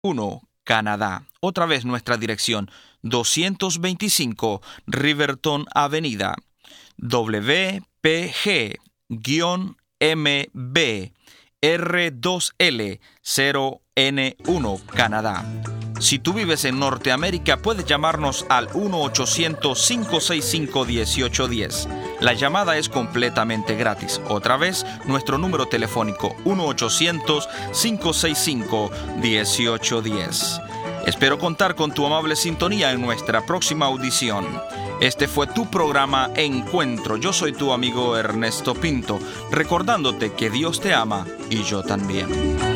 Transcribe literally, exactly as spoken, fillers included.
uno, Canadá. Otra vez nuestra dirección, doscientos veinticinco Riverton Avenida, W P G M B R dos L cero N uno, Canadá. Si tú vives en Norteamérica, puedes llamarnos al uno ochocientos, cinco seis cinco, uno ocho uno cero. La llamada es completamente gratis. Otra vez, nuestro número telefónico uno ochocientos, cinco seis cinco, uno ocho uno cero. Espero contar con tu amable sintonía en nuestra próxima audición. Este fue tu programa Encuentro. Yo soy tu amigo Ernesto Pinto, recordándote que Dios te ama y yo también.